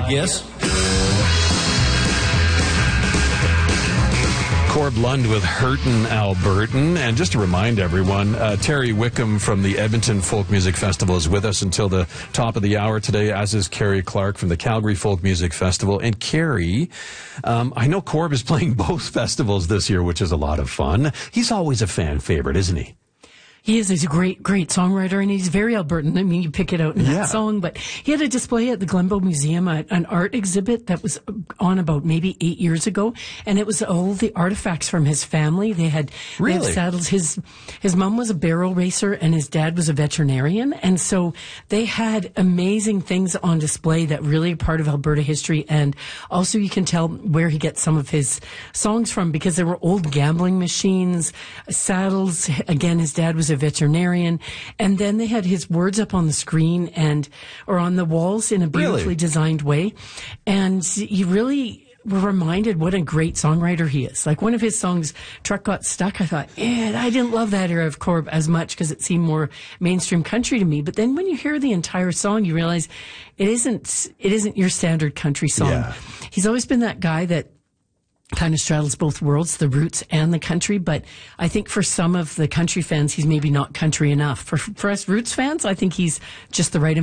I guess. Corb Lund with Hurtin' Albertan. And just to remind everyone, Terry Wickham from the Edmonton Folk Music Festival is with us until the top of the hour today, as is Carrie Clark from the Calgary Folk Music Festival. And Carrie, I know Corb is playing both festivals this year, which is a lot of fun. He's always a fan favorite, isn't he? He is. He's a great songwriter, and he's very Albertan. I mean, you pick it out in that song, but he had a display at the Glenbow Museum, an art exhibit that was on about maybe 8 years ago, and it was all the artifacts from his family. They had saddles. His mom was a barrel racer, and his dad was a veterinarian, and so they had amazing things on display that really are part of Alberta history, and also you can tell where he gets some of his songs from, because there were old gambling machines, saddles. Again, his dad was a veterinarian, and then they had his words up on the screen or on the walls in a beautifully designed way, and you really were reminded what a great songwriter he is. Like one of his songs, Truck Got Stuck, I thought, I didn't love that era of Corb as much because it seemed more mainstream country to me. But then when you hear the entire song, you realize it isn't your standard country song. Yeah. He's always been that guy that kind of straddles both worlds, the roots and the country. But I think for some of the country fans, he's maybe not country enough. For us roots fans, I think he's just the right